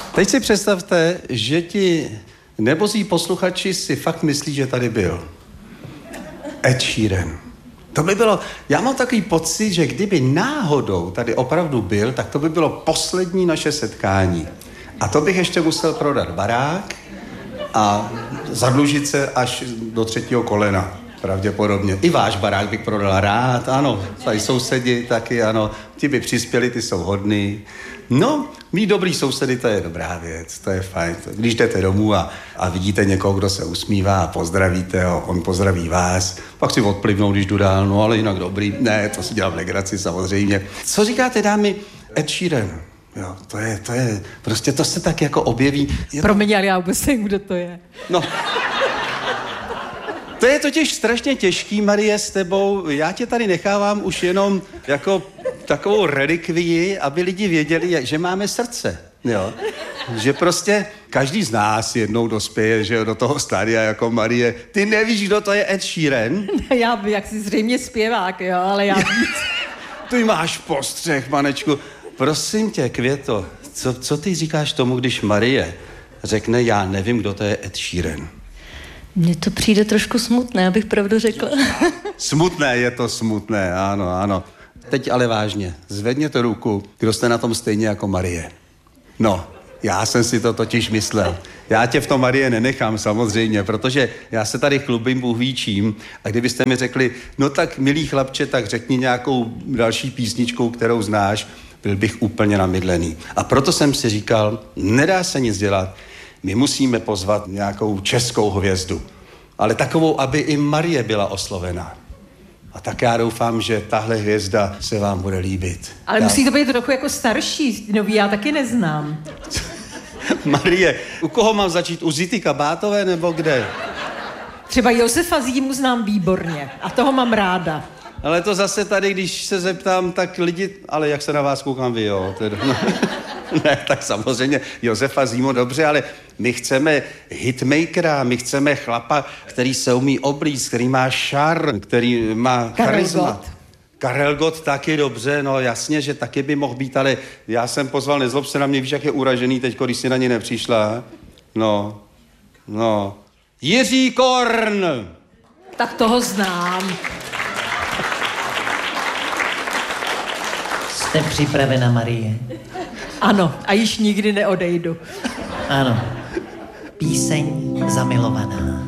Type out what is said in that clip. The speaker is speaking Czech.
Teď si představte, že ti nebozí posluchači si fakt myslí, že tady byl Ed Sheeran. To by bylo, já mám takový pocit, že kdyby náhodou tady opravdu byl, tak to by bylo poslední naše setkání. A to bych ještě musel prodat barák a zadlužit se až do 3. kolena. Pravděpodobně. I váš barák bych prodal rád, ano. Tady sousedi taky, ano. Ti by přispěli, ty jsou hodný. No, mít dobrý sousedy, to je dobrá věc, to je fajn. Když jdete domů a vidíte někoho, kdo se usmívá a pozdravíte ho, on pozdraví vás, pak si odplivnou, když jdu dál, no ale jinak dobrý. Ne, to si dělám legraci samozřejmě. Co říkáte, dámy? Ed Sheeran. Jo, to je, prostě to se tak jako objeví. Promiň, ale já vůbec nevím, kdo to je. No. To je totiž strašně těžký, Marie, s tebou. Já tě tady nechávám už jenom jako takovou relikvii, aby lidi věděli, že máme srdce. Jo? Že prostě každý z nás jednou dospěje, že do toho stádia jako Marie. Ty nevíš, kdo to je Ed Sheeran? Já bych jaksi zřejmě zpěvák, jo, ale já... Ty máš postřeh, manečku. Prosím tě, Květo, co ty říkáš tomu, když Marie řekne, já nevím, kdo to je Ed Sheeran? Mně to přijde trošku smutné, abych pravdu řekla. Smutné, je to smutné, ano. Teď ale vážně, zvedněte ruku, kdo jste na tom stejně jako Marie. No, já jsem si to totiž myslel. Já tě v tom, Marie, nenechám samozřejmě, protože já se tady chlubím Bůh ví čím, a kdybyste mi řekli, no tak milý chlapče, tak řekni nějakou další písničkou, kterou znáš, byl bych úplně namydlený. A proto jsem si říkal, nedá se nic dělat, my musíme pozvat nějakou českou hvězdu, ale takovou, aby i Marie byla oslovena. A tak já doufám, že tahle hvězda se vám bude líbit. Ale musí to být trochu jako starší, nový, já taky neznám. Marie, u koho mám začít? U Zity Kabátové nebo kde? Třeba Josefa Zímu znám výborně a toho mám ráda. Ale to zase tady, když se zeptám, tak lidi... Ale jak se na vás koukám vy, jo? Ne, tak samozřejmě Josefa Zímu dobře, ale my chceme hitmakera, my chceme chlapa, který se umí oblíct, který má šarm, který má charisma. Karel Gott taky dobře, no jasně, že taky by mohl být, ale já jsem pozval, nezlob se na mě, víš, jak je uražený teďko, když jsi na ně nepřišla. No. Jiří Korn! Tak toho znám. Jste připravena, Marie? Ano, a již nikdy neodejdu. Ano. Píseň Zamilovaná.